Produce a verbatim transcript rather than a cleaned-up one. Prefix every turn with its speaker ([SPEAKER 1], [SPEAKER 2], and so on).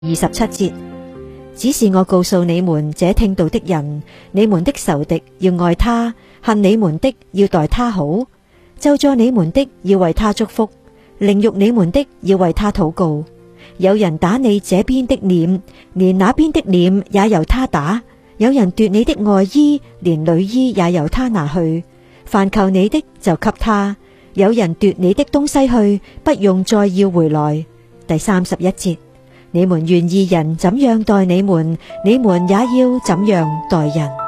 [SPEAKER 1] 二十七節，只是我告訴你們這聽道的人，你們的仇敵要愛他，恨你們的要待他好，咒詛你們的要為他祝福，凌辱你們的要為他禱告。有人打你這邊的臉，連那邊的臉也由他打；有人奪你的外衣，連裡衣也由他拿去。凡求你的就給他，有人奪你的東西去，不用再要回來。第三十一節，你們願義人怎樣待你們，你們也要怎樣待人。